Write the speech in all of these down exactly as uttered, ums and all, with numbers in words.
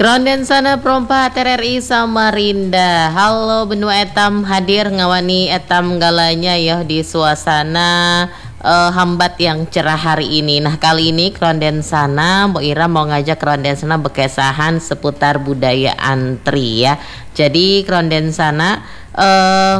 Kronden sana perompat R R I Samarinda. Halo benua etam hadir ngawani etam galanya ya di suasana uh, hambat yang cerah hari ini. Nah kali ini Kronden sana Mbok Ira mau ngajak Kronden sana bekesahan seputar budaya antri ya. Jadi Kronden sana uh,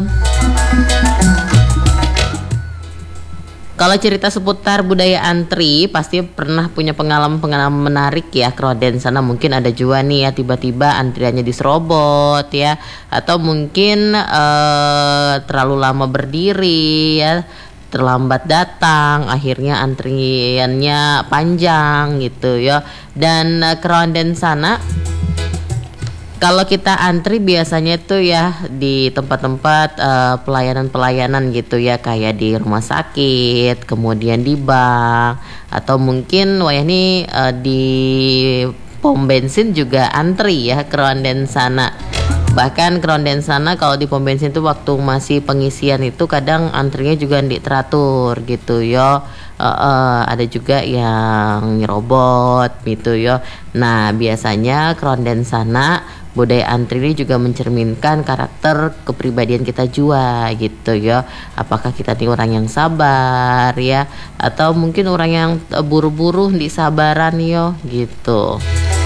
kalau cerita seputar budaya antri pasti pernah punya pengalaman-pengalaman menarik ya Kronden sana. Mungkin ada juga nih ya tiba-tiba antriannya diserobot ya, atau mungkin uh, terlalu lama berdiri ya, terlambat datang, akhirnya antriannya panjang gitu ya. Dan uh, Kronden sana kalau kita antri biasanya tuh ya di tempat-tempat uh, pelayanan-pelayanan gitu ya, kayak di rumah sakit, kemudian di bank, atau mungkin wah ini uh, di pom bensin juga antri ya Kronden sana. Bahkan Kronden sana kalau di pom bensin tuh waktu masih pengisian itu kadang antrinya juga nggak teratur gitu ya. Uh, uh, ada juga yang nyerobot gitu ya. Nah biasanya Kronden sana budaya antri ini juga mencerminkan karakter kepribadian kita juga gitu ya. Apakah kita nih orang yang sabar ya, atau mungkin orang yang buru-buru di sabaran yo gitu.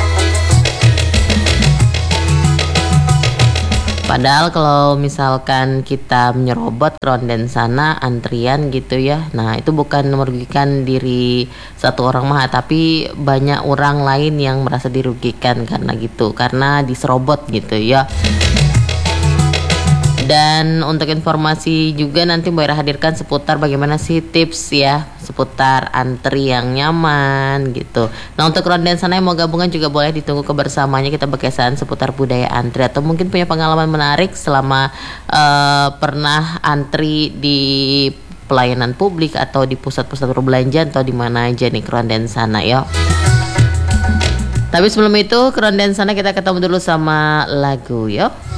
Padahal kalau misalkan kita menyerobot Kronden sana antrian gitu ya, nah itu bukan merugikan diri satu orang mah, tapi banyak orang lain yang merasa dirugikan karena gitu, karena diserobot gitu ya. Dan untuk informasi juga nanti Mbak Ira hadirkan seputar bagaimana sih tips ya seputar antri yang nyaman gitu. Nah untuk Kronden sana yang mau gabungan juga boleh ditunggu kebersamaannya, kita berkesan seputar budaya antri, atau mungkin punya pengalaman menarik selama uh, pernah antri di pelayanan publik atau di pusat-pusat perbelanjaan atau di mana aja nih Kronden sana ya. Tapi sebelum itu Kronden sana kita ketemu dulu sama lagu yuk.